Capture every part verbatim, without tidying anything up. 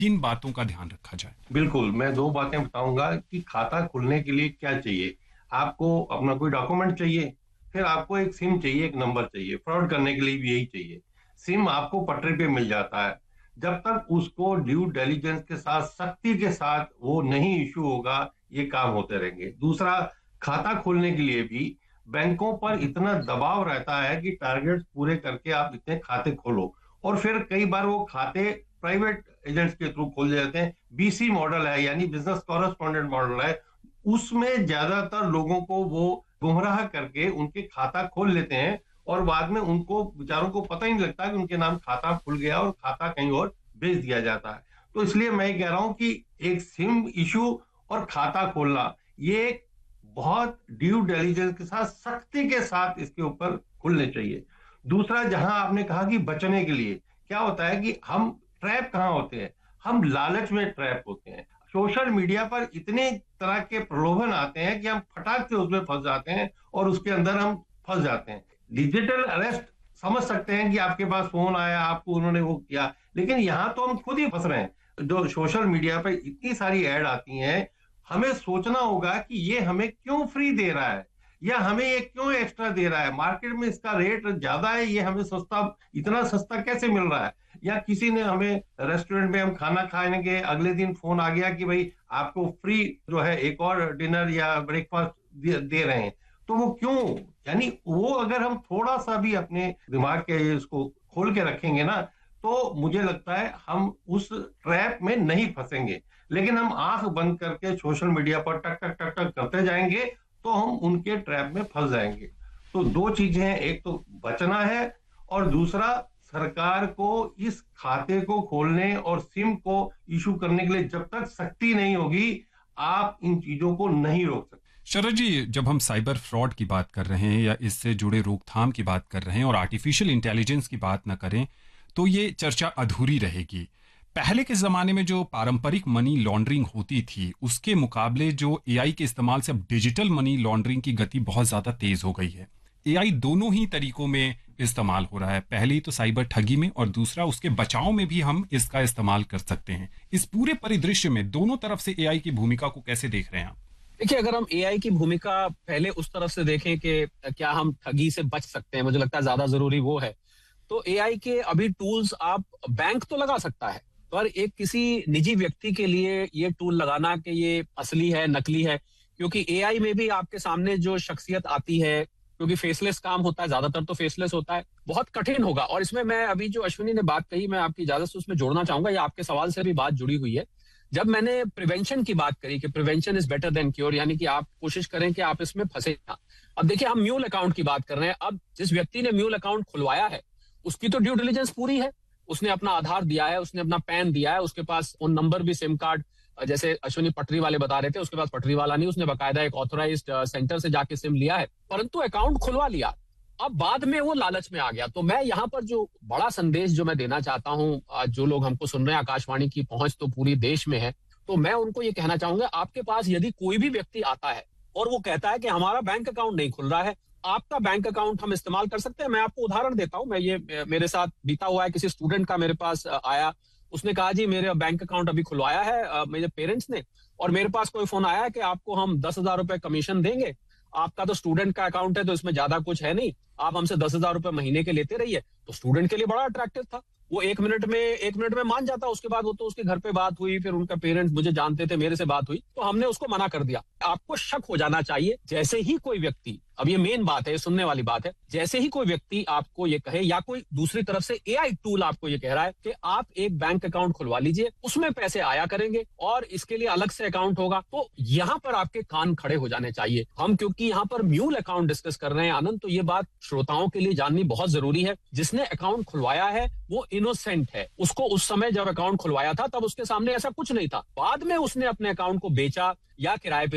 किन बातों का ध्यान रखा जाए? बिल्कुल, मैं दो बातें बताऊंगा कि खाता खुलने के लिए क्या चाहिए। आपको अपना कोई डॉक्यूमेंट चाहिए, फिर आपको एक सिम चाहिए, एक नंबर चाहिए। फ्रॉड करने के लिए भी यही चाहिए। सिम आपको पटरी पे मिल जाता है। जब तक उसको ड्यू डिलिजेंस के साथ, सख्ती के साथ वो नहीं इशू होगा, ये काम होते रहेंगे। दूसरा, खाता खोलने के लिए भी बैंकों पर इतना दबाव रहता है कि टारगेट्स पूरे करके आप इतने खाते खोलो, और फिर कई बार वो खाते प्राइवेट एजेंट्स के थ्रू खोल जाते हैं। बीसी मॉडल है, यानी बिजनेस कॉरेस्पॉन्डेंट मॉडल है। उसमें ज्यादातर लोगों को वो गुमराह करके उनके खाता खोल लेते हैं, और बाद में उनको बेचारों को पता ही नहीं लगता कि उनके नाम खाता खुल गया और खाता कहीं और भेज दिया जाता है। तो इसलिए मैं कह रहा हूं कि एक सिम इशू और खाता खोलना, ये बहुत ड्यू डिलिजेंस के साथ, सख्ती के साथ इसके ऊपर खुलने चाहिए। दूसरा, जहां आपने कहा कि बचने के लिए क्या होता है कि हम ट्रैप कहां होते हैं, हम लालच में ट्रैप होते हैं। सोशल मीडिया पर इतने तरह के प्रलोभन आते हैं कि हम फटाक से उसमें फंस जाते हैं और उसके अंदर हम फंस जाते हैं। डिजिटल अरेस्ट समझ सकते हैं कि आपके पास फोन आया, आपको उन्होंने वो किया, लेकिन यहां तो हम खुद ही फंस रहे हैं। जो सोशल मीडिया पर इतनी सारी ऐड आती हैं, हमें सोचना होगा कि ये हमें क्यों फ्री दे रहा है, या हमें ये क्यों एक्स्ट्रा दे रहा है। मार्केट में इसका रेट ज्यादा है, ये हमें सस्ता, इतना सस्ता कैसे मिल रहा है। या किसी ने हमें रेस्टोरेंट में हम खाना खाने के अगले दिन फोन आ गया कि भाई आपको फ्री जो है एक और डिनर या ब्रेकफास्ट दे, दे रहे हैं। तो वो क्यों, यानी वो अगर हम थोड़ा सा भी अपने दिमाग के इसको खोल के रखेंगे ना, तो मुझे लगता है हम उस ट्रैप में नहीं फंसेंगे। लेकिन हम आंख बंद करके सोशल मीडिया पर टक टक टक टक करते जाएंगे, तो हम उनके ट्रैप में फंस जाएंगे। तो दो चीजें हैं, एक तो बचना है, और दूसरा सरकार को इस खाते को खोलने और सिम को इशू करने के लिए जब तक सख्ती नहीं होगी, आप इन चीजों को नहीं रोक सकते। शरद जी, जब हम साइबर फ्रॉड की बात कर रहे हैं या इससे जुड़े रोकथाम की बात कर रहे हैं और आर्टिफिशियल इंटेलिजेंस की बात ना करें, तो ये चर्चा अधूरी रहेगी। पहले के ज़माने में जो पारंपरिक मनी लॉन्ड्रिंग होती थी, उसके मुकाबले जो एआई के इस्तेमाल से अब डिजिटल मनी लॉन्ड्रिंग की गति बहुत ज़्यादा तेज़ हो गई है। एआई दोनों ही तरीकों में इस्तेमाल हो रहा है। पहले तो साइबर ठगी में, और दूसरा उसके बचाव में भी हम इसका इस्तेमाल कर सकते हैं। इस पूरे परिदृश्य में दोनों तरफ से एआई की भूमिका को कैसे देख रहे हैं आप? देखिए, अगर हम एआई की भूमिका पहले उस तरफ से देखें कि क्या हम ठगी से बच सकते हैं, मुझे लगता है ज्यादा जरूरी वो है। तो एआई के अभी टूल्स आप, बैंक तो लगा सकता है, पर एक किसी निजी व्यक्ति के लिए ये टूल लगाना कि ये असली है नकली है, क्योंकि एआई में भी आपके सामने जो शख्सियत आती है, क्योंकि फेसलेस काम होता है, ज्यादातर तो फेसलेस होता है, बहुत कठिन होगा। और इसमें मैं अभी जो अश्विनी ने बात कही, मैं आपकी इजाजत से उसमें जोड़ना चाहूंगा, ये आपके सवाल से भी बात जुड़ी हुई है। जब मैंने प्रिवेंशन की बात करी कि prevention is better than cure, यानी कि आप कोशिश करें कि आप इसमें फंसे ना। अब देखिए, हम म्यूल अकाउंट की बात कर रहे हैं। अब जिस व्यक्ति ने म्यूल अकाउंट खुलवाया है, उसकी तो ड्यू डिलिजेंस पूरी है, उसने अपना आधार दिया है, उसने अपना पैन दिया है, उसके पास फोन नंबर भी, सिम कार्ड, जैसे अश्विनी पटरी वाले बता रहे थे, उसके पास पटरी वाला नहीं, उसने बाकायदा एक ऑथोराइज्ड सेंटर से जाके सिम लिया है, परंतु अकाउंट खुलवा लिया। अब बाद में वो लालच में आ गया। तो मैं यहाँ पर जो बड़ा संदेश जो मैं देना चाहता हूँ, जो लोग हमको सुन रहे हैं, आकाशवाणी की पहुंच तो पूरी देश में है, तो मैं उनको ये कहना चाहूंगा, आपके पास यदि कोई भी व्यक्ति आता है और वो कहता है कि हमारा बैंक अकाउंट नहीं खुल रहा है, आपका बैंक अकाउंट हम इस्तेमाल कर सकते हैं। मैं आपको उदाहरण देता हूं, मैं ये मेरे साथ बीता हुआ है। किसी स्टूडेंट का मेरे पास आया, उसने कहा जी मेरे बैंक अकाउंट अभी खुलवाया है मेरे पेरेंट्स ने, और मेरे पास कोई फोन आया है कि आपको हम दस हजार रुपए कमीशन देंगे, आपका तो स्टूडेंट का अकाउंट है तो इसमें ज्यादा कुछ है नहीं, आप हमसे दस हजार रुपए महीने के लेते रहिए। तो स्टूडेंट के लिए बड़ा अट्रैक्टिव था, वो एक मिनट में एक मिनट में मान जाता। उसके बाद वो तो उसके घर पे बात हुई, फिर उनका पेरेंट्स मुझे जानते थे, मेरे से बात हुई, तो हमने उसको मना कर दिया। आपको शक हो जाना चाहिए, जैसे ही कोई व्यक्ति, अब ये मेन बात है, सुनने वाली बात है, जैसे ही कोई व्यक्ति आपको ये कहे या कोई दूसरी तरफ से एआई टूल आपको ये कह रहा है कि आप एक बैंक अकाउंट खुलवा लीजिए, उसमें पैसे आया करेंगे और इसके लिए अलग से अकाउंट होगा, तो यहाँ पर आपके कान खड़े हो जाने चाहिए। हम क्योंकि यहाँ पर म्यूल अकाउंट डिस्कस कर रहे हैं आनंद, तो ये बात श्रोताओं के लिए जाननी बहुत जरूरी है। जिसने अकाउंट खुलवाया है वो इनोसेंट है, उसको उस समय जब अकाउंट खुलवाया था तब उसके सामने ऐसा कुछ नहीं था, बाद में उसने अपने अकाउंट को बेचा या किराए पे दिया,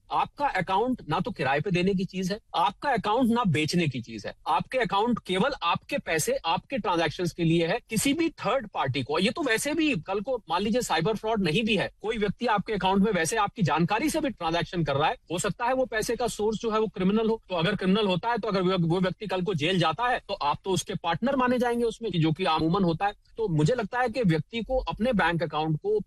आपका अकाउंट ना तो किराए पे देने की चीज है, आपका अकाउंट ना बेचने की चीज है। आपके अकाउंट केवल आपके पैसे, आपके ट्रांजैक्शंस के लिए है, किसी भी थर्ड पार्टी को। ये तो वैसे भी कल को मान लीजिए साइबर फ्रॉड नहीं भी है, कोई व्यक्ति आपके अकाउंट में वैसे आपकी जानकारी से भी ट्रांजैक्शन कर रहा है, हो सकता है वो पैसे का सोर्स जो है वो क्रिमिनल हो। तो अगर क्रिमिनल होता है तो अगर वो व्यक्ति कल को जेल जाता है तो आप तो उसके पार्टनर माने जाएंगे उसमें, जो कि अमूमन होता है। तो मुझे लगता है कि व्यक्ति को अपने बैंक अकाउंट को